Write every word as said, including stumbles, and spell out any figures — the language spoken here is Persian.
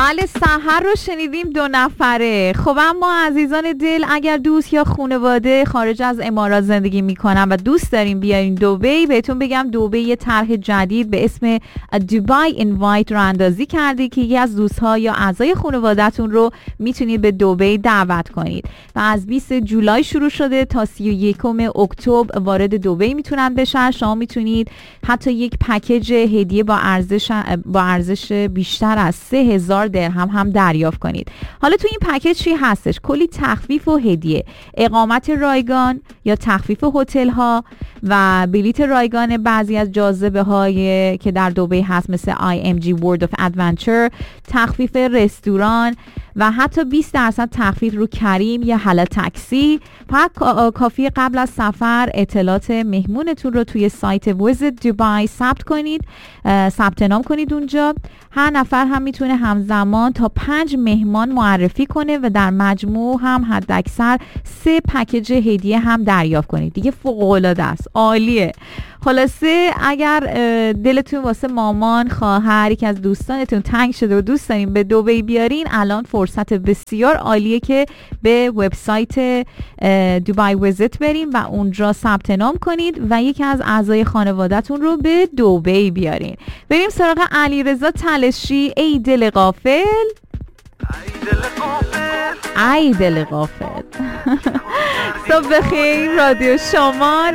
بله سحر رو شنیدیم دو نفره. خب اما عزیزان دل، اگر دوست یا خانواده خارج از امارات زندگی میکنن و دوست داریم بیارین دبی، بهتون بگم دبی یه طرح جدید به اسم دبی اینوایت رو اندازی کرده که یکی از دوستها یا اعضای خانواده‌تون رو میتونید به دبی دعوت کنید و از بیست جولای شروع شده تا سی و یکم اکتبر وارد دبی میتونن بشن. شما میتونید حتی یک پکیج هدیه با ارزش با ارزش بیشتر از سه هزار درهم هم دریافت کنید. حالا تو این پکیج چی هستش؟ کلی تخفیف و هدیه، اقامت رایگان یا تخفیف هتل ها و بلیت رایگان بعضی از جاذبه های که در دبی هست مثل آی ام جی World of Adventure، تخفیف رستوران و حتی بیست درصد تخفیف رو کریم یا حالا تاکسی. فقط کافیه قبل از سفر اطلاعات مهمونتون رو توی سایت ویزیت دبی ثبت کنید، ثبت نام کنید اونجا. هر نفر هم میتونه همزمان تا پنج مهمان معرفی کنه و در مجموع هم حد اکثر سه پکیج هدیه هم دریافت کنید. دیگه فوق العاده است، عالیه. خلاصه اگر دلتون واسه مامان، خواهر، یکی از دوستانتون تنگ شده و دوست دارین به دبی بیارین، الان فرصت بسیار عالیه که به وبسایت دبی ویزیت بریم و اونجا ثبت نام کنید و یکی از اعضای خانواده‌تون رو به دبی بیارین. بریم سراغ علیرضا تلشی. ای دل غافل، ای دل غافل. صبح بخیر رادیو شما